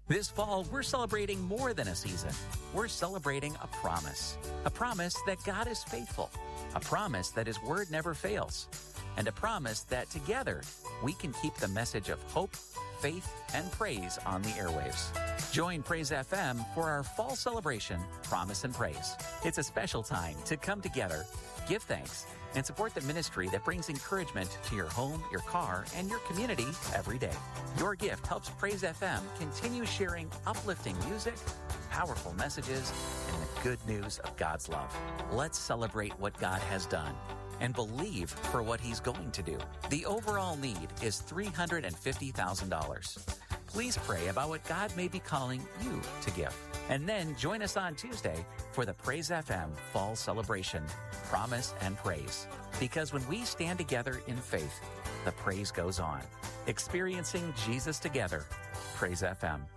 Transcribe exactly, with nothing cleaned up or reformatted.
This fall, we're celebrating more than a season. We're celebrating a promise. A promise that God is faithful. A promise that His word never fails. And a promise that together, we can keep the message of hope, faith, and praise on the airwaves. Join Praise F M for our fall celebration, Promise and Praise. It's a special time to come together, give thanks, and support the ministry that brings encouragement to your home, your car, and your community every day. Your gift helps Praise F M continue sharing uplifting music, powerful messages, and the good news of God's love. Let's celebrate what God has done and believe for what He's going to do. The overall need is three hundred fifty thousand dollars. Please pray about what God may be calling you to give. And then join us on Tuesday for the Praise F M Fall Celebration, Promise and Praise. Because when we stand together in faith, the praise goes on. Experiencing Jesus together. Praise F M.